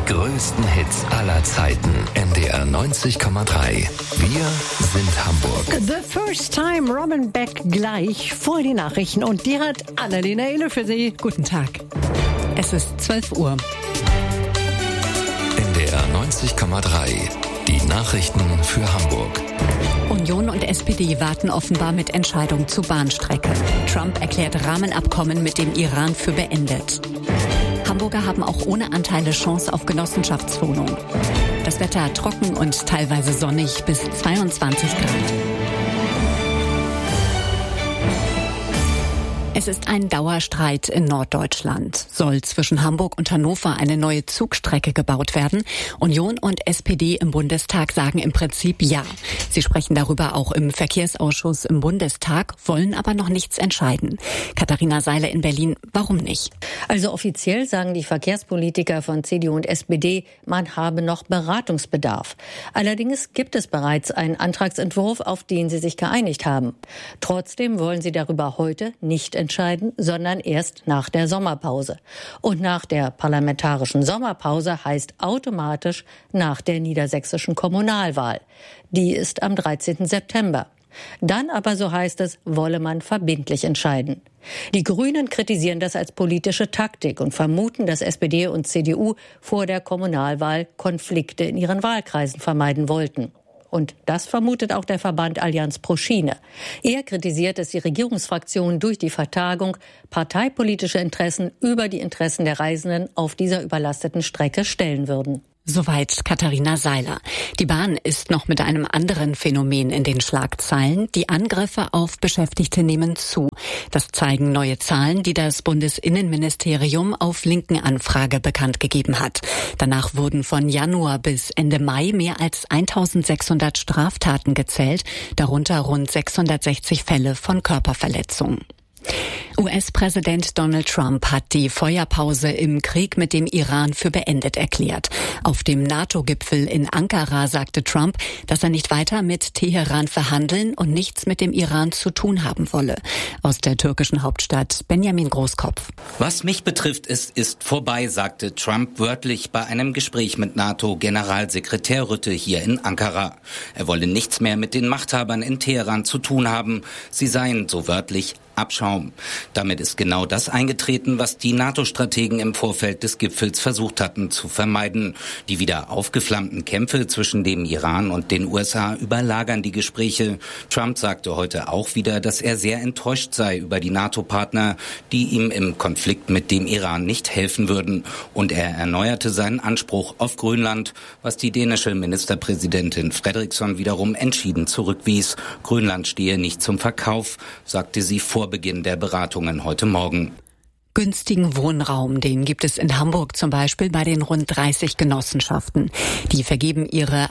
Die größten Hits aller Zeiten. NDR 90,3. Wir sind Hamburg. The First Time, Robin Beck gleich vor die Nachrichten. Und die hat Annalena Ehle für Sie. Guten Tag. Es ist 12 Uhr. NDR 90,3. Die Nachrichten für Hamburg. Union und SPD warten offenbar mit Entscheidung zur Bahnstrecke. Trump erklärt Rahmenabkommen mit dem Iran für beendet. Hamburger haben auch ohne Anteile Chance auf Genossenschaftswohnung. Das Wetter trocken und teilweise sonnig bis 22 Grad. Es ist ein Dauerstreit in Norddeutschland. Soll zwischen Hamburg und Hannover eine neue Zugstrecke gebaut werden? Union und SPD im Bundestag sagen im Prinzip ja. Sie sprechen darüber auch im Verkehrsausschuss im Bundestag, wollen aber noch nichts entscheiden. Katharina Seiler in Berlin, warum nicht? Also offiziell sagen die Verkehrspolitiker von CDU und SPD, man habe noch Beratungsbedarf. Allerdings gibt es bereits einen Antragsentwurf, auf den sie sich geeinigt haben. Trotzdem wollen sie darüber heute nicht entscheiden, sondern erst nach der Sommerpause. Und nach der parlamentarischen Sommerpause heißt automatisch nach der niedersächsischen Kommunalwahl. Die ist am 13. September. Dann aber, so heißt es, wolle man verbindlich entscheiden. Die Grünen kritisieren das als politische Taktik und vermuten, dass SPD und CDU vor der Kommunalwahl Konflikte in ihren Wahlkreisen vermeiden wollten. Und das vermutet auch der Verband Allianz pro Schiene. Er kritisiert, dass die Regierungsfraktionen durch die Vertagung parteipolitische Interessen über die Interessen der Reisenden auf dieser überlasteten Strecke stellen würden. Soweit Katharina Seiler. Die Bahn ist noch mit einem anderen Phänomen in den Schlagzeilen. Die Angriffe auf Beschäftigte nehmen zu. Das zeigen neue Zahlen, die das Bundesinnenministerium auf linken Anfrage bekannt gegeben hat. Danach wurden von Januar bis Ende Mai mehr als 1600 Straftaten gezählt, darunter rund 660 Fälle von Körperverletzung. US-Präsident Donald Trump hat die Feuerpause im Krieg mit dem Iran für beendet erklärt. Auf dem NATO-Gipfel in Ankara sagte Trump, dass er nicht weiter mit Teheran verhandeln und nichts mit dem Iran zu tun haben wolle. Aus der türkischen Hauptstadt Benjamin Großkopf. Was mich betrifft, ist vorbei, sagte Trump wörtlich bei einem Gespräch mit NATO-Generalsekretär Rutte hier in Ankara. Er wolle nichts mehr mit den Machthabern in Teheran zu tun haben. Sie seien, so wörtlich, Abschaum. Damit ist genau das eingetreten, was die NATO-Strategen im Vorfeld des Gipfels versucht hatten zu vermeiden. Die wieder aufgeflammten Kämpfe zwischen dem Iran und den USA überlagern die Gespräche. Trump sagte heute auch wieder, dass er sehr enttäuscht sei über die NATO-Partner, die ihm im Konflikt mit dem Iran nicht helfen würden. Und er erneuerte seinen Anspruch auf Grönland, was die dänische Ministerpräsidentin Fredriksson wiederum entschieden zurückwies. Grönland stehe nicht zum Verkauf, sagte sie vor Beginn der Beratungen heute Morgen. Günstigen Wohnraum, den gibt es in Hamburg zum Beispiel bei den rund 30 Genossenschaften. Die vergeben ihre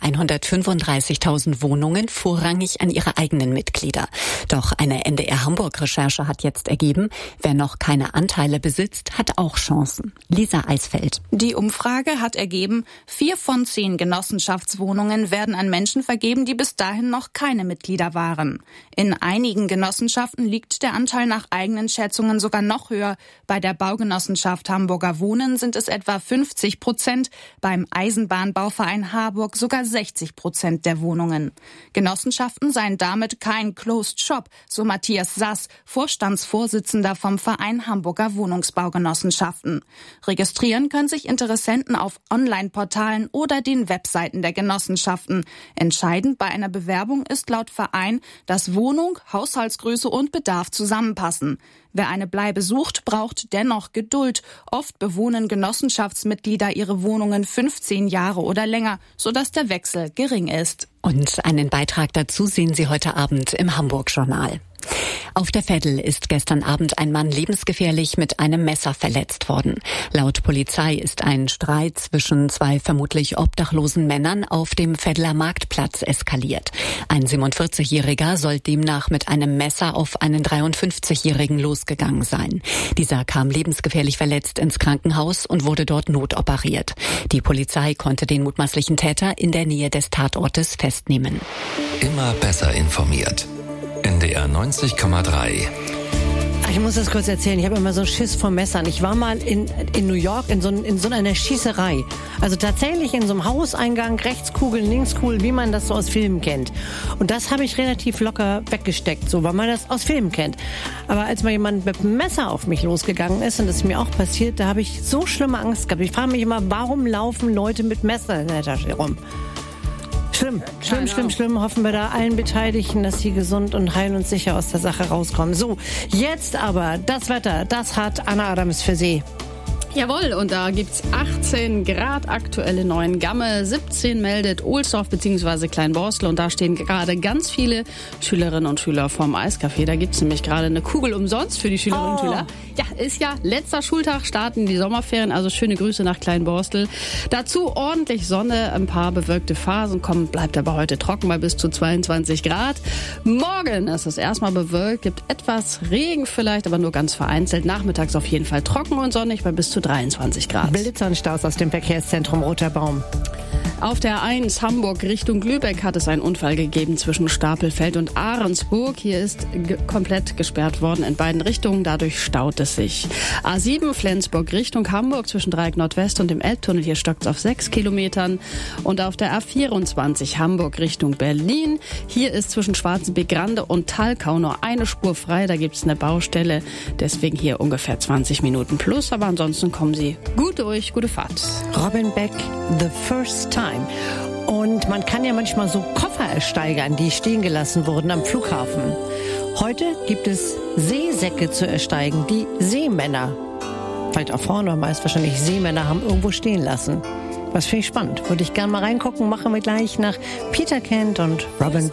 135.000 Wohnungen vorrangig an ihre eigenen Mitglieder. Doch eine NDR Hamburg-Recherche hat jetzt ergeben, wer noch keine Anteile besitzt, hat auch Chancen. Lisa Eisfeld. Die Umfrage hat ergeben, 4 von 10 Genossenschaftswohnungen werden an Menschen vergeben, die bis dahin noch keine Mitglieder waren. In einigen Genossenschaften liegt der Anteil nach eigenen Schätzungen sogar noch höher. Bei der Baugenossenschaft Hamburger Wohnen sind es etwa 50%, beim Eisenbahnbauverein Harburg sogar 60% der Wohnungen. Genossenschaften seien damit kein Closed Shop, so Matthias Sass, Vorstandsvorsitzender vom Verein Hamburger Wohnungsbaugenossenschaften. Registrieren können sich Interessenten auf Online-Portalen oder den Webseiten der Genossenschaften. Entscheidend bei einer Bewerbung ist laut Verein, dass Wohnung, Haushaltsgröße und Bedarf zusammenpassen. Wer eine Bleibe sucht, braucht dennoch Geduld. Oft bewohnen Genossenschaftsmitglieder ihre Wohnungen 15 Jahre oder länger, sodass der Wechsel gering ist. Und einen Beitrag dazu sehen Sie heute Abend im Hamburg-Journal. Auf der Veddel ist gestern Abend ein Mann lebensgefährlich mit einem Messer verletzt worden. Laut Polizei ist ein Streit zwischen 2 vermutlich obdachlosen Männern auf dem Veddeler Marktplatz eskaliert. Ein 47-Jähriger soll demnach mit einem Messer auf einen 53-Jährigen losgegangen sein. Dieser kam lebensgefährlich verletzt ins Krankenhaus und wurde dort notoperiert. Die Polizei konnte den mutmaßlichen Täter in der Nähe des Tatortes festnehmen. Immer besser informiert. NDR 90,3. Ich muss das kurz erzählen. Ich habe immer so einen Schiss vor Messern. Ich war mal in New York in so einer Schießerei. Also tatsächlich in so einem Hauseingang, Rechtskugeln, Linkskugeln, wie man das so aus Filmen kennt. Und das habe ich relativ locker weggesteckt, so, weil man das aus Filmen kennt. Aber als mal jemand mit einem Messer auf mich losgegangen ist, und das ist mir auch passiert, da habe ich so schlimme Angst gehabt. Ich frage mich immer, warum laufen Leute mit Messer in der Tasche rum? Schlimm. Hoffen wir da allen Beteiligten, dass sie gesund und heil und sicher aus der Sache rauskommen. So, jetzt aber das Wetter, das hat Anna Adams für Sie. Jawohl, und da gibt's 18 Grad aktuell in Neuengamme, 17 meldet Ohlsdorf bzw. Kleinborstel und da stehen gerade ganz viele Schülerinnen und Schüler vorm Eiscafé. Da gibt's nämlich gerade eine Kugel umsonst für die Schülerinnen und Schüler. Ja, ist ja letzter Schultag, starten die Sommerferien, also schöne Grüße nach Kleinborstel. Dazu ordentlich Sonne, ein paar bewölkte Phasen kommen, bleibt aber heute trocken bei bis zu 22 Grad. Morgen ist es erstmal bewölkt, gibt etwas Regen vielleicht, aber nur ganz vereinzelt. Nachmittags auf jeden Fall trocken und sonnig bei bis zu 23 Grad. Blitzernstaus aus dem Verkehrszentrum Roter Baum. Auf der A1 Hamburg Richtung Lübeck hat es einen Unfall gegeben zwischen Stapelfeld und Ahrensburg. Hier ist komplett gesperrt worden in beiden Richtungen, dadurch staut es sich. A7 Flensburg Richtung Hamburg zwischen Dreieck Nordwest und dem Elbtunnel, hier stockt es auf 6 Kilometern. Und auf der A24 Hamburg Richtung Berlin, hier ist zwischen Schwarzenbeek-Grande und Thalkau nur eine Spur frei, da gibt es eine Baustelle, deswegen hier ungefähr 20 Minuten plus, aber ansonsten kommen Sie gut durch, gute Fahrt. Robin Beck, The First Time. Und man kann ja manchmal so Koffer ersteigern, die stehen gelassen wurden am Flughafen. Heute gibt es Seesäcke zu ersteigen, die Seemänner, vielleicht auch Frauen, aber meist wahrscheinlich Seemänner, haben irgendwo stehen lassen. Was finde ich spannend. Würde ich gerne mal reingucken, machen wir gleich nach Peter Kent und Robin Beck.